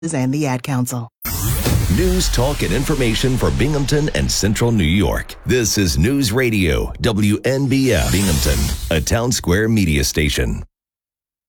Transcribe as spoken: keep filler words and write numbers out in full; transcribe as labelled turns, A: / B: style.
A: and the Ad Council.
B: News, talk, and information for Binghamton and Central New York. This is News Radio, W N B F Binghamton, a Town Square media station.